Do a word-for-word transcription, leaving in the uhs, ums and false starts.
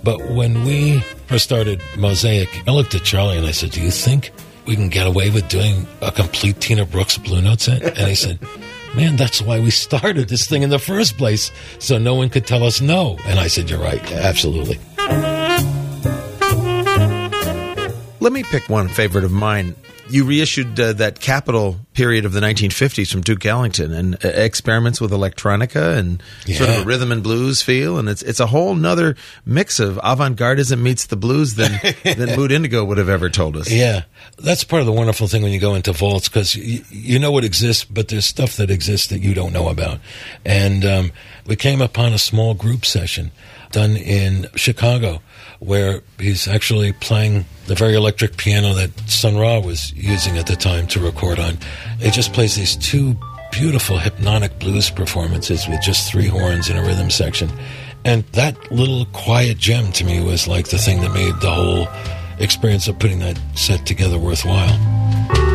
But when we first started Mosaic, I looked at Charlie and I said, do you think we can get away with doing a complete Tina Brooks Blue Note set? And he said, man, that's why we started this thing in the first place, so no one could tell us no. And I said, you're right, absolutely. Let me pick one favorite of mine. You reissued uh, that Capitol period of the nineteen fifties from Duke Ellington, and uh, experiments with electronica and Yeah. sort of a rhythm and blues feel, and it's it's a whole nother mix of avant-gardism meets the blues than than Mood Indigo would have ever told us. Yeah, that's part of the wonderful thing when you go into vaults, because you, you know what exists, but there's stuff that exists that you don't know about. And um, we came upon a small group session done in Chicago where he's actually playing the very electric piano that Sun Ra was using at the time to record on. It just plays these two beautiful hypnotic blues performances with just three horns in a rhythm section. And that little quiet gem to me was like the thing that made the whole experience of putting that set together worthwhile.